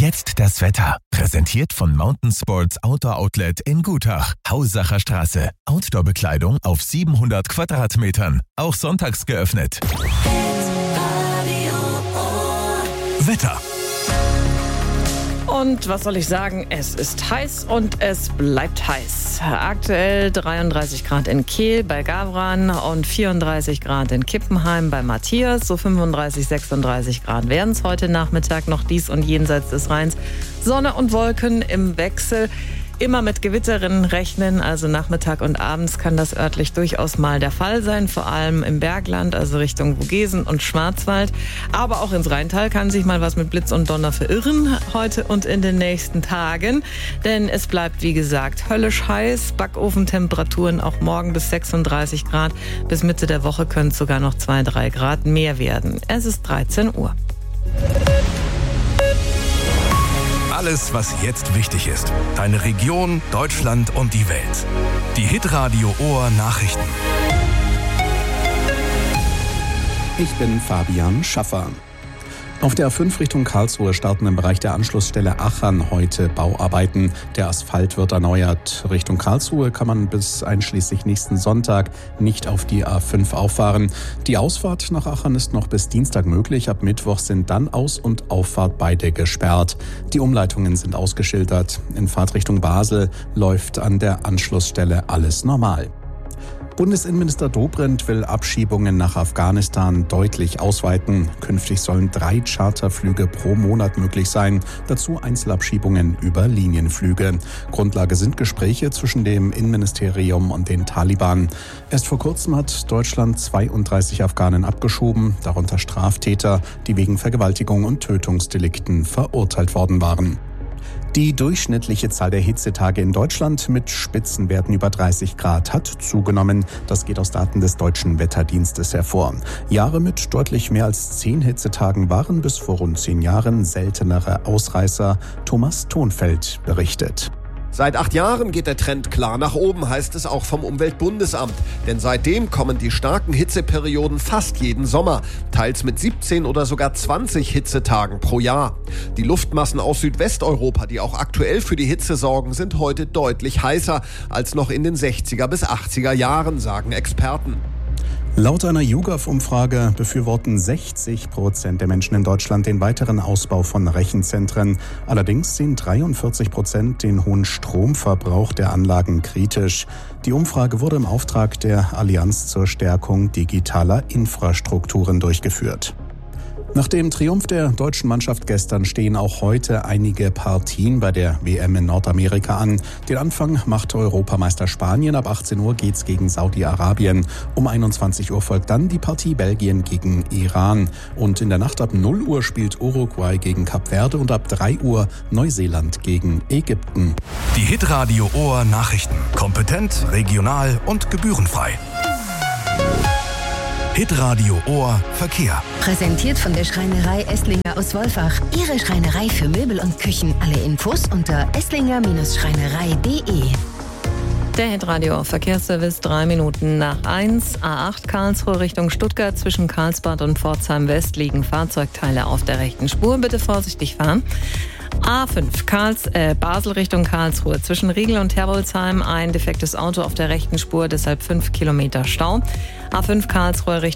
Jetzt das Wetter. Präsentiert von Mountain Sports Outdoor Outlet in Gutach. Hausacher Straße. Outdoor-Bekleidung auf 700 Quadratmetern. Auch sonntags geöffnet. Wetter. Und was soll ich sagen? Es ist heiß und es bleibt heiß. Aktuell 33 Grad in Kehl bei Gavran und 34 Grad in Kippenheim bei Matthias. So 35, 36 Grad werden es heute Nachmittag noch dies und jenseits des Rheins. Sonne und Wolken im Wechsel. Immer mit Gewittern rechnen, also Nachmittag und abends kann das örtlich durchaus mal der Fall sein, vor allem im Bergland, also Richtung Vogesen und Schwarzwald. Aber auch ins Rheintal kann sich mal was mit Blitz und Donner verirren, heute und in den nächsten Tagen. Denn es bleibt, wie gesagt, höllisch heiß, Backofentemperaturen auch morgen bis 36 Grad. Bis Mitte der Woche können es sogar noch 2-3 Grad mehr werden. Es ist 13 Uhr. Alles, was jetzt wichtig ist. Deine Region, Deutschland und die Welt. Die Hitradio Ohr Nachrichten. Ich bin Fabian Schaffer. Auf der A5 Richtung Karlsruhe starten im Bereich der Anschlussstelle Achern heute Bauarbeiten. Der Asphalt wird erneuert. Richtung Karlsruhe kann man bis einschließlich nächsten Sonntag nicht auf die A5 auffahren. Die Ausfahrt nach Achern ist noch bis Dienstag möglich. Ab Mittwoch sind dann Aus- und Auffahrt beide gesperrt. Die Umleitungen sind ausgeschildert. In Fahrtrichtung Basel läuft an der Anschlussstelle alles normal. Bundesinnenminister Dobrindt will Abschiebungen nach Afghanistan deutlich ausweiten. Künftig sollen 3 Charterflüge pro Monat möglich sein. Dazu Einzelabschiebungen über Linienflüge. Grundlage sind Gespräche zwischen dem Innenministerium und den Taliban. Erst vor kurzem hat Deutschland 32 Afghanen abgeschoben, darunter Straftäter, die wegen Vergewaltigung und Tötungsdelikten verurteilt worden waren. Die durchschnittliche Zahl der Hitzetage in Deutschland mit Spitzenwerten über 30 Grad hat zugenommen. Das geht aus Daten des Deutschen Wetterdienstes hervor. Jahre mit deutlich mehr als 10 Hitzetagen waren bis vor rund 10 Jahren seltenere Ausreißer. Thomas Thonfeld berichtet. Seit 8 Jahren geht der Trend klar nach oben, heißt es auch vom Umweltbundesamt. Denn seitdem kommen die starken Hitzeperioden fast jeden Sommer, teils mit 17 oder sogar 20 Hitzetagen pro Jahr. Die Luftmassen aus Südwesteuropa, die auch aktuell für die Hitze sorgen, sind heute deutlich heißer als noch in den 60er bis 80er Jahren, sagen Experten. Laut einer YouGov-Umfrage befürworten 60% der Menschen in Deutschland den weiteren Ausbau von Rechenzentren. Allerdings sehen 43% den hohen Stromverbrauch der Anlagen kritisch. Die Umfrage wurde im Auftrag der Allianz zur Stärkung digitaler Infrastrukturen durchgeführt. Nach dem Triumph der deutschen Mannschaft gestern stehen auch heute einige Partien bei der WM in Nordamerika an. Den Anfang macht Europameister Spanien. Ab 18 Uhr geht's gegen Saudi-Arabien. Um 21 Uhr folgt dann die Partie Belgien gegen Iran. Und in der Nacht ab 0 Uhr spielt Uruguay gegen Kap Verde und ab 3 Uhr Neuseeland gegen Ägypten. Die Hitradio Ohr Nachrichten. Kompetent, regional und gebührenfrei. Hitradio Ohr Verkehr. Präsentiert von der Schreinerei Esslinger aus Wolfach. Ihre Schreinerei für Möbel und Küchen. Alle Infos unter esslinger-schreinerei.de. Der Hitradio Verkehrsservice 3 Minuten nach 1. A8 Karlsruhe Richtung Stuttgart. Zwischen Karlsbad und Pforzheim West liegen Fahrzeugteile auf der rechten Spur. Bitte vorsichtig fahren. A5 Basel Richtung Karlsruhe. Zwischen Riegel und Herbolzheim ein defektes Auto auf der rechten Spur, deshalb 5 Kilometer Stau. A5 Karlsruhe Richtung